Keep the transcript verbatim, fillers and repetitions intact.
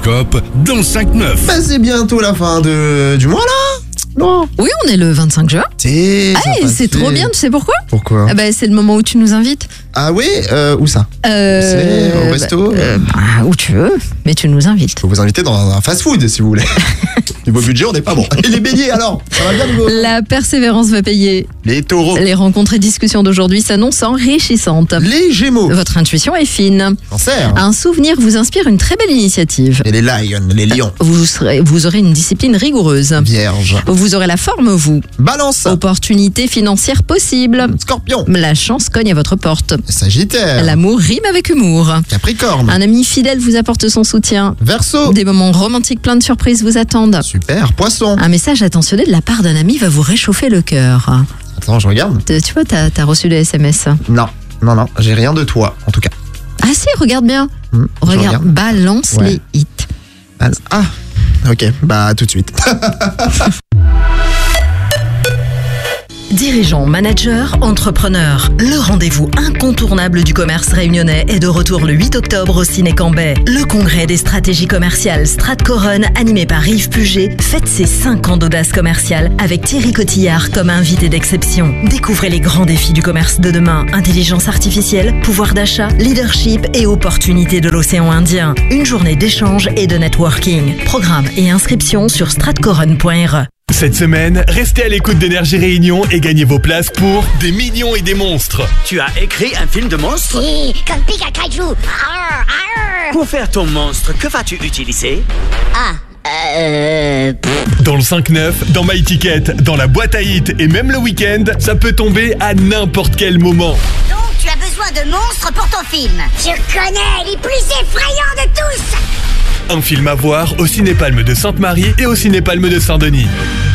l'horoscope dans cinq neuf. Bah c'est bientôt la fin de... du mois là. Non. Oui, on est le vingt-cinq juin. C'est Ah, et c'est trop bien, tu sais pourquoi? Pourquoi? Ah bah, c'est le moment où tu nous invites. Ah oui, euh, où ça? Euh, C'est au resto? euh, bah, où tu veux, mais tu nous invites. Je peux vous inviter dans un fast-food si vous voulez. Niveau budget, on n'est pas bon. Et les beignets alors? Ça va bien Hugo? La persévérance va payer. Les taureaux. Les rencontres et discussions d'aujourd'hui s'annoncent enrichissantes. Les gémeaux. Votre intuition est fine. Cancer. Un souvenir vous inspire une très belle initiative. Et les lions, les lions. Vous, serez, vous aurez une discipline rigoureuse. Vierge. Vous aurez la forme, vous. Balance. Opportunité financière possible. Scorpion. La chance cogne à votre porte. Sagittaire. L'amour rime avec humour. Capricorne. Un ami fidèle vous apporte son soutien. Verseau. Des moments romantiques pleins de surprises vous attendent. Super. Poisson. Un message attentionné de la part d'un ami va vous réchauffer le cœur. Attends, je regarde. Tu tu vois, t'as as reçu des S M S. Non, non, non, j'ai rien de toi, en tout cas. Ah si, regarde bien. Hmm, je Regarde, regarde. balance Ouais. les hits. Ah, ok, bah tout de suite. Dirigeants, managers, entrepreneurs, le rendez-vous incontournable du commerce réunionnais est de retour le huit octobre au Ciné Cambay. Le congrès des stratégies commerciales Stratcoron, animé par Yves Puget, fête ses cinq ans d'audace commerciale avec Thierry Cotillard comme invité d'exception. Découvrez les grands défis du commerce de demain, intelligence artificielle, pouvoir d'achat, leadership et opportunités de l'océan Indien. Une journée d'échange et de networking. Programme et inscription sur stratcoron point r e. Cette semaine, restez à l'écoute d'Énergie Réunion et gagnez vos places pour des millions et des monstres. Tu as écrit un film de monstre? Si, comme Pika Kaiju. Arr, arr. Pour faire ton monstre, que vas-tu utiliser? Ah, euh... Dans le cinq neuf, dans My Ticket, dans la boîte à hit et même le week-end, ça peut tomber à n'importe quel moment. Donc tu as besoin de monstres pour ton film. Je connais les plus effrayants de tous. Un film à voir au Cinépalme de Sainte-Marie et au Cinépalme de Saint-Denis.